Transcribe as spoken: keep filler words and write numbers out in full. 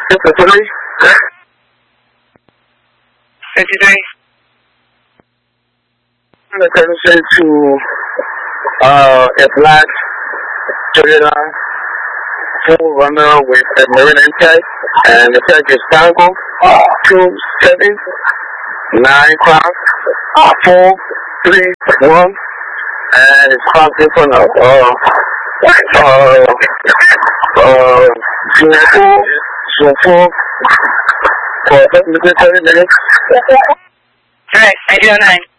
fifty-three. fifty-three. Attention to uh, a black Toyota full runner with a marine intake, and the tag is Tango two seven nine five four three one, and it's parked in front of uh uh uh zero four zero four for thirty minutes. Alright, I do nine.